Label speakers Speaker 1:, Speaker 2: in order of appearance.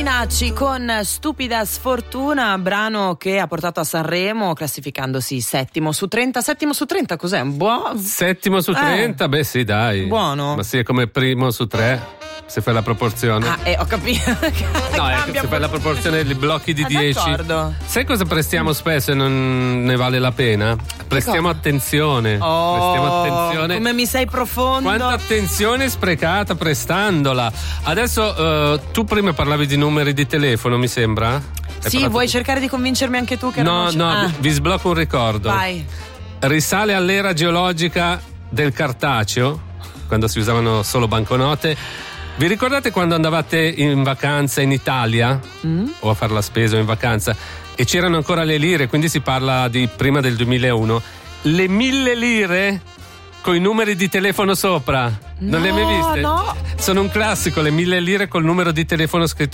Speaker 1: Farinacci con Stupida Sfortuna, brano che ha portato a Sanremo classificandosi settimo su 30. Settimo su 30 cos'è? Un buon?
Speaker 2: Settimo su 30? Beh sì, dai.
Speaker 1: Buono.
Speaker 2: Ma sì, è come primo su 3. Se fai la proporzione.
Speaker 1: Ho capito.
Speaker 2: No, se fai la proporzione dei blocchi di 10.
Speaker 1: D'accordo.
Speaker 2: Sai cosa prestiamo spesso e non ne vale la pena? Prestiamo attenzione. Prestiamo attenzione.
Speaker 1: Come mi sei profondo.
Speaker 2: Quanta attenzione sprecata prestandola. Adesso tu prima parlavi di numeri di telefono, mi sembra?
Speaker 1: Sì, vuoi cercare di convincermi anche tu che
Speaker 2: No, vi sblocco un ricordo.
Speaker 1: Vai.
Speaker 2: Risale all'era geologica del cartaceo, quando si usavano solo banconote. Vi ricordate quando andavate in vacanza in Italia o a fare la spesa o in vacanza e c'erano ancora le lire, quindi si parla di prima del 2001, le 1000 lire con i numeri di telefono sopra? Non le hai mai viste?
Speaker 1: No.
Speaker 2: Sono un classico, le 1000 lire col numero di telefono scritto